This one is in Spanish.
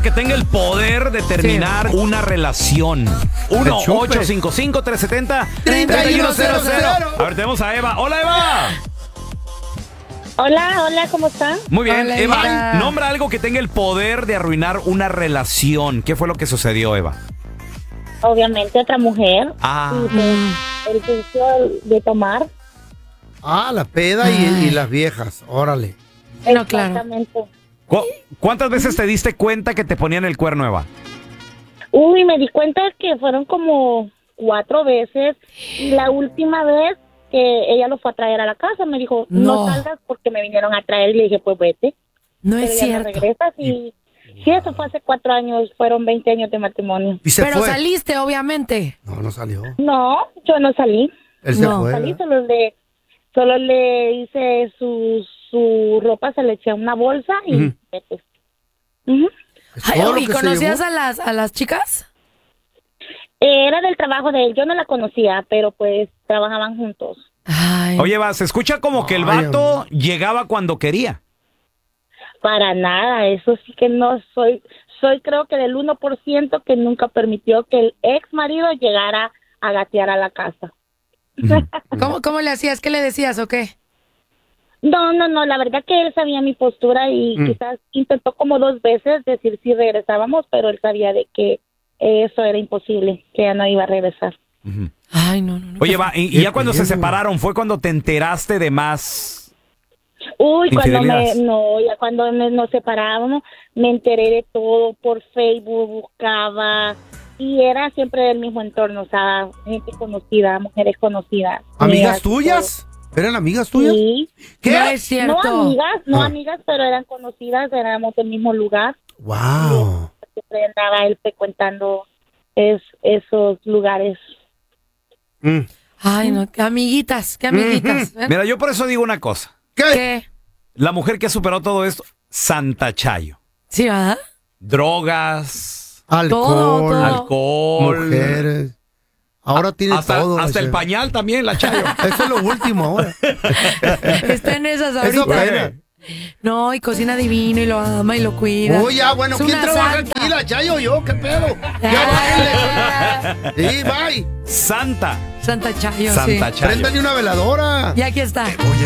que tenga el poder de terminar una relación. 1-855-370-3100. A ver, tenemos a Eva. ¡Hola, Eva! Hola, ¿cómo están? Muy bien, Hola, Eva. Eva. Nombra algo que tenga el poder de arruinar una relación. ¿Qué fue lo que sucedió, Eva? Obviamente otra mujer. Ah. Y, pues, el vicio de tomar. La peda y las viejas, órale. No, claro. Exactamente. ¿Cuántas veces te diste cuenta que te ponían el cuerno, Eva? Uy, me di cuenta que fueron como 4 veces. Y la última vez que ella lo fue a traer a la casa, me dijo, no salgas porque me vinieron a traer. Y le dije, pues vete. No Pero es ya no cierto. regresas y... Sí, eso fue hace 4 años, fueron 20 años de matrimonio. Y se Pero fue. saliste, obviamente. No salió. No, yo no salí. Él se No. fue. Salí, solo le hice su ropa, se le eché a una bolsa y vete. Ujú. Es Ay, todo lo ¿y que se conocías llevó. a las chicas? Era del trabajo de él, yo no la conocía, pero pues trabajaban juntos. Ay. Oye, Eva, se escucha como que el vato llegaba cuando quería. Para nada, eso sí que no soy creo que del 1% que nunca permitió que el ex marido llegara a gatear a la casa. ¿Cómo le hacías? ¿Qué le decías o qué? No, la verdad que él sabía mi postura y quizás intentó como 2 veces decir si regresábamos, pero él sabía de que eso era imposible, que ya no iba a regresar. Ay, no. Oye, Eva, y ya cuando se separaron, ¿fue cuando te enteraste de más? Uy, ¿Infidelidades? ya cuando nos separábamos, me enteré de todo por Facebook, buscaba, y era siempre del mismo entorno, o sea, gente conocida, mujeres conocidas. ¿Amigas tuyas? ¿Eran amigas tuyas? Sí. ¿Qué? No es cierto. No amigas, pero eran conocidas, éramos del mismo lugar. Wow. Siempre andaba él frecuentando esos lugares. Ay, no. Qué amiguitas. ¿Eh? Mira, yo por eso digo una cosa. ¿Qué? La mujer que ha superado todo esto, Santa Chayo. Sí, ¿verdad? Drogas, Alcohol, Todo. alcohol. mujeres. Ahora tiene todo. Hasta el Chayo. pañal también, la Chayo. Eso es lo último ahora. Está en esas Eso ahorita. apenas. No, y cocina divino y lo ama y lo cuida. Oye, bueno, Es ¿quién una trabaja santa. aquí? ¿La Chayo o yo? ¿Qué pedo? Ya bájenle. Sí, bye. Santa Santa Chayo, sí. Chayo. Préndale una veladora. Y aquí está. Voy